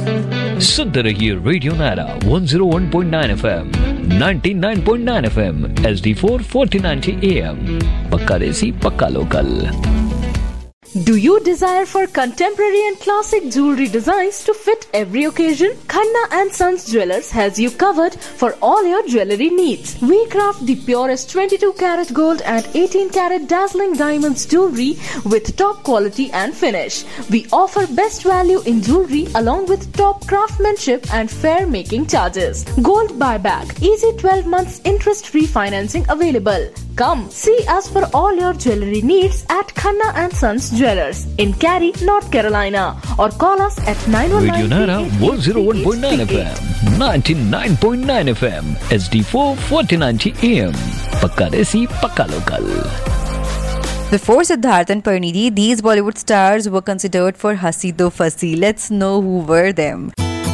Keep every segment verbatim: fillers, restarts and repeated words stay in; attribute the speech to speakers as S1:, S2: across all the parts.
S1: सुनते रहिए radio Naira one oh one point nine F M, ninety-nine point nine F M, H D four forty ninety A M. पक्का देसी पक्का local.
S2: Do you desire for contemporary and classic jewelry designs to fit every occasion? Khanna and Sons Jewelers has you covered for all your jewelry needs. We craft the purest twenty-two karat gold and eighteen karat dazzling diamonds jewelry with top quality and finish. We offer best value in jewelry along with top craftsmanship and fair making charges. Gold buyback, easy twelve months interest-free financing available. Come see us for all your jewelry needs at Khanna and Sons Jewelers in Cary, North Carolina, or call us at nine one nine.
S1: Radio Naira one oh one point nine F M, ninety-nine point nine F M, H D four forty ninety A M. Pakka desi, pakka local.
S3: Before Siddharth and Parineeti, these Bollywood stars were considered for Hasi To Fasi. Let's know who were them.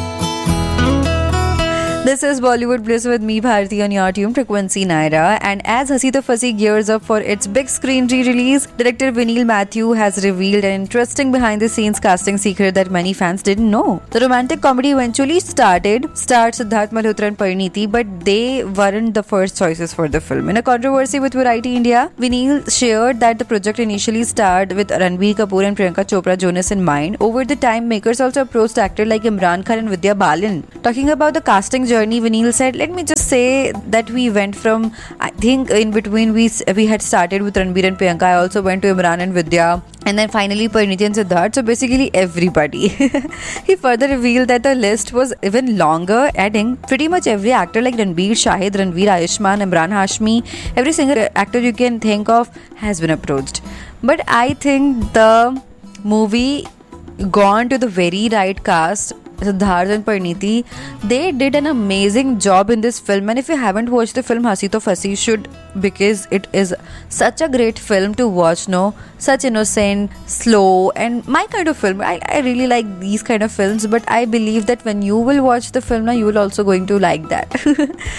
S3: This is Bollywood Bliss with me, Bharti, on your tune frequency Naira. And as Hasi To Fasi gears up for its big screen re-release, director Vineal Matthew has revealed an interesting behind-the-scenes casting secret that many fans didn't know. The romantic comedy eventually started, starred Siddharth Malhotra and Parineeti, but they weren't the first choices for the film. In a controversy with Variety India, Vineal shared that the project initially starred with Ranbir Kapoor and Priyanka Chopra Jonas in mind. Over the time, makers also approached actors like Imran Khan and Vidya Balan. Talking about the casting journey, Vineal said, let me just say that we went from, I think in between we we had started with Ranbir and Priyanka. I also went to Imran and Vidya, and then finally Parineeti and Siddharth. So basically everybody. He further revealed that the list was even longer, adding pretty much every actor like Ranbir, Shahid, Ranveer, Ayushmann, Imran Hashmi, every single actor you can think of has been approached. But I think the movie gone to the very right cast. Siddharth and Parineeti, they did an amazing job in this film, and if you haven't watched the film Hasi To Fasi, you should, because it is such a great film to watch. No, such innocent, slow, and my kind of film. I, I really like these kind of films, but I believe that when you will watch the film now, you will also going to like that.